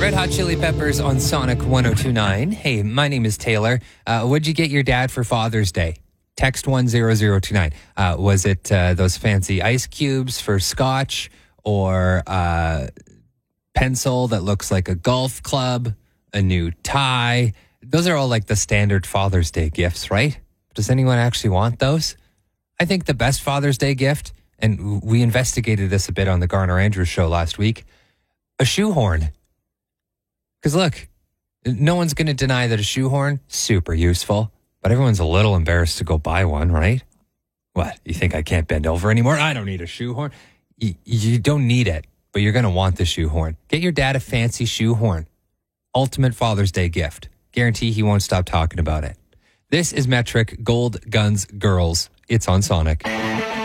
Red Hot Chili Peppers on Sonic 102.9. Hey, my name is Taylor. What'd you get your dad for Father's Day? Text 10029. Was it those fancy ice cubes for scotch, or pencil that looks like a golf club, a new tie? Those are all like the standard Father's Day gifts, right? Does anyone actually want those? I think the best Father's Day gift, and we investigated this a bit on the Garner Andrews show last week, a shoehorn. Because look, no one's going to deny that a shoehorn, super useful, but everyone's a little embarrassed to go buy one, right? What, you think I can't bend over anymore? I don't need a shoehorn. You don't need it, but you're going to want the shoehorn. Get your dad a fancy shoehorn. Ultimate Father's Day gift. Guarantee he won't stop talking about it. This is Metric Gold Guns Girls. It's on Sonic.